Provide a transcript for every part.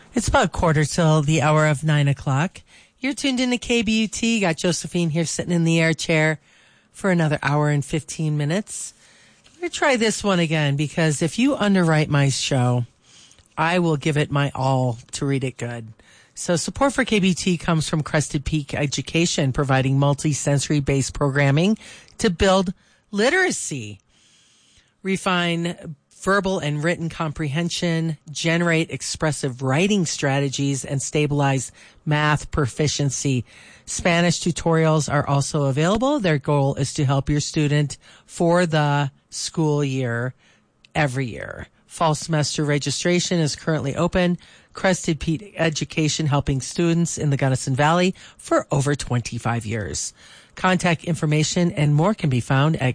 It's about quarter till the hour of 9 o'clock. You're tuned in to KBUT. Got Josephine here sitting in the air chair for another hour and 15 minutes. We're going to try this one again because if you underwrite my show, I will give it my all to read it good. So support for KBT comes from Crested Peak Education, providing multi-sensory-based programming to build literacy, refine verbal and written comprehension, generate expressive writing strategies, and stabilize math proficiency. Spanish tutorials are also available. Their goal is to help your student for the school year every year. Fall semester registration is currently open. Crested Peak Education helping students in the Gunnison Valley for over 25 years. Contact information and more can be found at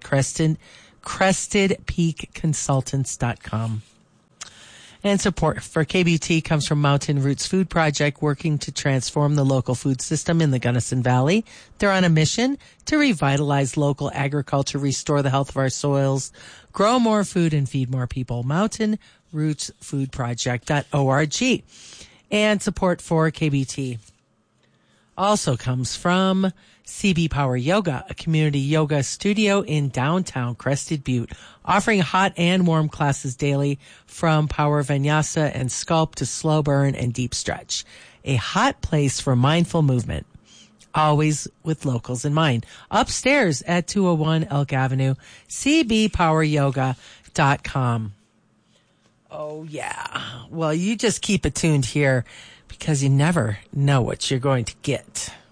CrestedPeakConsultants.com. And support for KBT comes from Mountain Roots Food Project, working to transform the local food system in the Gunnison Valley. They're on a mission to revitalize local agriculture, restore the health of our soils, grow more food, and feed more people. MountainRootsFoodProject.org. And support for KBT also comes from CB Power Yoga, a community yoga studio in downtown Crested Butte, offering hot and warm classes daily from power vinyasa and sculpt to slow burn and deep stretch. A hot place for mindful movement, always with locals in mind. Upstairs at 201 Elk Avenue, cbpoweryoga.com. Oh, yeah. Well, you just keep it tuned here because you never know what you're going to get.